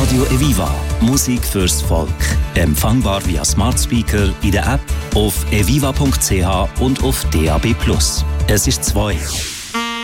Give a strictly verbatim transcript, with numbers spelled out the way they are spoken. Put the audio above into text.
Radio Eviva. Musik fürs Volk. Empfangbar via Smart Speaker in der App, auf eviva punkt c h und auf D A B plus. Es ist zwei.